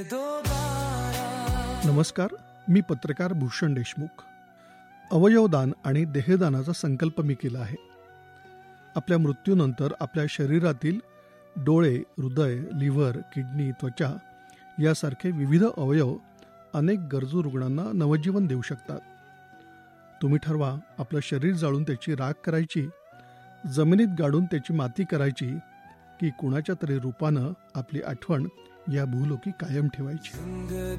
नमस्कार, मी पत्रकार भूषण देशमुख. अवयवदान आणि देहदानाचा संकल्प मी केला आहे. आपल्या मृत्यूनंतर आपल्या शरीरातील डोळे, हृदय, लिव्हर, किडनी, त्वचा यासारखे विविध अवयव अनेक गरजू रुग्णांना नवजीवन देऊ शकतात. तुम्ही ठरवा, आपलं शरीर जाळून त्याची राख करायची, जमिनीत गाडून त्याची माती करायची, की कुणाच्या तरी रूपानं आपली आठवण या भूलोकी कायम ठेवायची.